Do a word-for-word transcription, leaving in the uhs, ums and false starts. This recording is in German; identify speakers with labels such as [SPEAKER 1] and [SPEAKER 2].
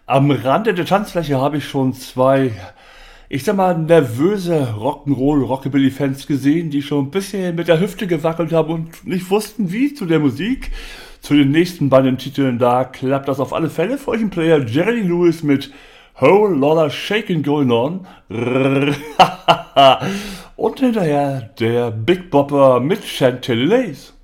[SPEAKER 1] Am Rande der Tanzfläche habe ich schon zwei, ich sag mal, nervöse Rock'n'Roll, Rockabilly-Fans gesehen, die schon ein bisschen mit der Hüfte gewackelt haben und nicht wussten, wie zu der Musik. Zu den nächsten beiden Titeln, da klappt das auf alle Fälle für euch ein Player Jerry Lee Lewis mit Whole Lotta Shaking Going On. Und hinterher der Big Bopper mit Chantilly Lace.